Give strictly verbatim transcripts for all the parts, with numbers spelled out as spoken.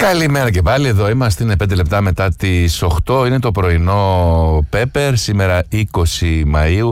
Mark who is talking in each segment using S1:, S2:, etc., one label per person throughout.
S1: Καλημέρα και πάλι, εδώ είμαστε, είναι πέντε λεπτά μετά τις οκτώ, είναι το πρωινό Πέπερ, σήμερα είκοσι Μαΐου,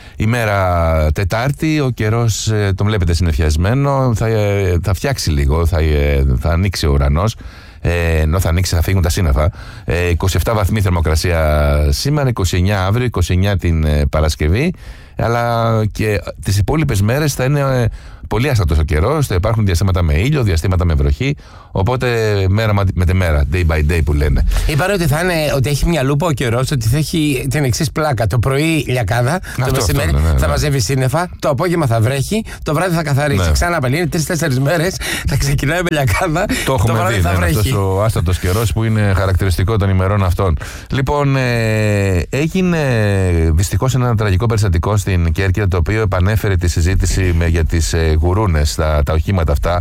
S1: ημέρα Τετάρτη, ο καιρός ε, τον βλέπετε συννεφιασμένο, θα, ε, θα φτιάξει λίγο, θα, ε, θα ανοίξει ο ουρανός, ε, ενώ θα ανοίξει θα φύγουν τα σύννεφα, ε, είκοσι επτά βαθμοί θερμοκρασία σήμερα, είκοσι εννιά αύριο, είκοσι εννιά την ε, Παρασκευή, αλλά και τις υπόλοιπες μέρες θα είναι ε, πολύ άστατος ο καιρός, θα υπάρχουν διαστήματα με ήλιο, διαστήματα με βροχή, οπότε μέρα με τη μέρα, day by day που λένε.
S2: Είπαν ότι, θα είναι, ότι έχει μια λούπα ο καιρός, ότι θα έχει την εξής πλάκα. Το πρωί λιακάδα, το μεσημέρι ναι, ναι, ναι. θα μαζεύει σύννεφα, το απόγευμα θα βρέχει, το βράδυ θα καθαρίσει. Ναι. Ξανά απελύνει, τρεις-τέσσερις μέρες θα ξεκινάει με λιακάδα,
S1: το,
S2: το βράδυ
S1: δει,
S2: θα
S1: ναι,
S2: βρέχει.
S1: Αυτός ο άστατος καιρός που είναι χαρακτηριστικό των ημερών αυτών. Λοιπόν, ε, έγινε δυστυχώς ένα τραγικό περιστατικό στην Κέρκυρα, το οποίο επανέφερε τη συζήτηση με, για τις ε, γουρούνες, τα, τα οχήματα αυτά.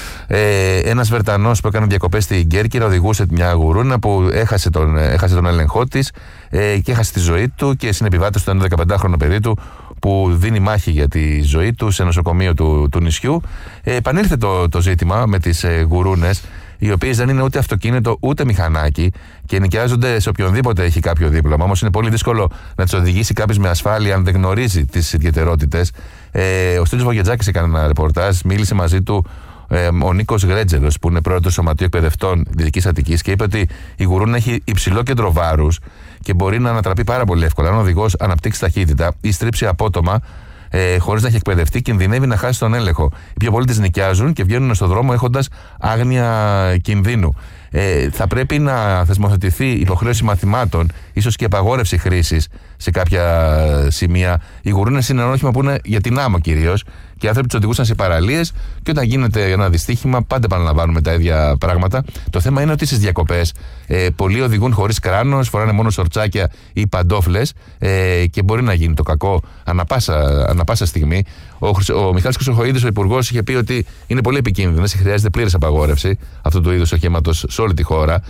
S1: Ε, ένας Βρετανός που έκανε διακοπές στην Κέρκυρα οδηγούσε μια γουρούνα που έχασε τον, έχασε τον έλεγχό της ε, και έχασε τη ζωή του, και συνεπιβάτης του ένα δεκαπεντάχρονο παιδί του που δίνει μάχη για τη ζωή του σε νοσοκομείο του, του νησιού. Ε, επανήλθε το, το ζήτημα με τις ε, γουρούνες, οι οποίες δεν είναι ούτε αυτοκίνητο ούτε μηχανάκι και νοικιάζονται σε οποιονδήποτε έχει κάποιο δίπλωμα. Όμως είναι πολύ δύσκολο να τις οδηγήσει κάποιος με ασφάλεια αν δεν γνωρίζει τις ιδιαιτερότητες. Ε, ο Στέλιος Βογετζάκης έκανε ένα ρεπορτάζ, μίλησε μαζί του ε, ο Νίκος Γρέτζελος, που είναι πρόεδρος του Σωματείου Εκπαιδευτών Δυτικής Αττικής, και είπε ότι η γουρούνα έχει υψηλό κέντρο βάρους και μπορεί να ανατραπεί πάρα πολύ εύκολα. Αν ο οδηγός αναπτύξει ταχύτητα ή στρίψει απότομα, Ε, χωρίς να έχει εκπαιδευτεί, κινδυνεύει να χάσει τον έλεγχο. Οι πιο πολλοί τις νοικιάζουν και βγαίνουν στον δρόμο έχοντας άγνοια κινδύνου. Ε, θα πρέπει να θεσμοθετηθεί υποχρέωση μαθημάτων, ίσως και απαγόρευση χρήσης σε κάποια σημεία. Οι γουρούνες είναι ένα όχημα που είναι για την άμμο κυρίως, και οι άνθρωποι τους οδηγούσαν σε παραλίες, και όταν γίνεται ένα δυστύχημα πάντα επαναλαμβάνουμε τα ίδια πράγματα. Το θέμα είναι ότι στις διακοπές ε, πολλοί οδηγούν χωρίς κράνος, φοράνε μόνο σορτσάκια ή παντόφλες, ε, και μπορεί να γίνει το κακό ανα πάσα, ανα πάσα στιγμή. Ο, ο Μιχάλης Χρυσοχοΐδης, ο υπουργός, είχε πει ότι είναι πολύ επικίνδυνες, χρειάζεται πλήρης απαγόρευση αυτού του είδους οχήματος σε όλη τη χώρα.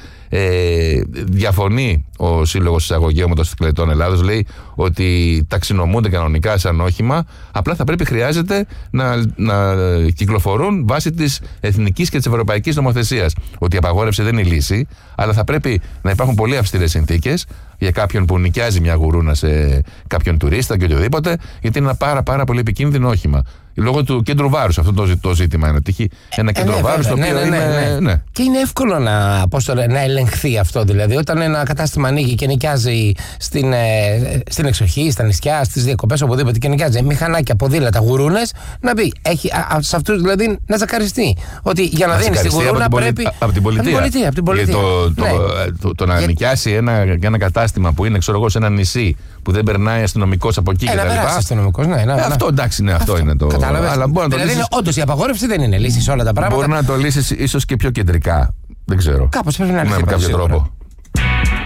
S1: Ε, διαφωνεί ο Σύλλογος Εισαγωγέων Μοτοσυκλετών Ελλάδος, λέει ότι ταξινομούνται κανονικά σαν όχημα, απλά θα πρέπει, χρειάζεται να, να κυκλοφορούν βάσει της εθνικής και της ευρωπαϊκής νομοθεσίας. Ότι η απαγόρευση δεν είναι η λύση, αλλά θα πρέπει να υπάρχουν πολύ αυστηρές συνθήκες για κάποιον που νοικιάζει μια γουρούνα σε κάποιον τουρίστα και οτιδήποτε, γιατί είναι ένα πάρα, πάρα πολύ επικίνδυνο όχημα. Λόγω του κέντρου βάρους, αυτό το, το ζήτημα είναι. Ότι έχει ένα κέντρο ε, ναι, βάρους, το οποίο ναι, ναι, είναι. Ναι, ναι. Ναι.
S2: Και είναι εύκολο να, πώς το, να ελεγχθεί αυτό. Δηλαδή, όταν ένα κατάστημα ανοίγει και νοικιάζει στην, ε, στην εξοχή, στα νησιά, στις διακοπές, οπουδήποτε, και νοικιάζει μηχανάκια, ποδήλατα, γουρούνες, να μπει. Έχει, α, σε αυτούς δηλαδή να ζακαριστεί. Ότι για να δίνει τη γουρούνα
S1: από
S2: πρέπει.
S1: Από την πολιτεία.
S2: Από την πολιτεία.
S1: Το, το, ναι. το, το, το να για... νοικιάσει ένα, ένα κατάστημα που είναι, ξέρω εγώ, σε ένα νησί, που δεν περνάει αστυνομικός από εκεί
S2: κτλ.
S1: αστυνομικός,
S2: ναι, ναι, ναι.
S1: Αυτό εντάξει, ναι, αυτό, αυτό είναι το.
S2: Αλλά δηλαδή, λύσεις... όντως η απαγόρευση δεν είναι λύση σε όλα τα πράγματα.
S1: Μπορεί να το λύσεις ίσως και πιο κεντρικά. Δεν ξέρω.
S2: Κάπως πρέπει να λύσει.
S1: Με κάποιο τρόπο.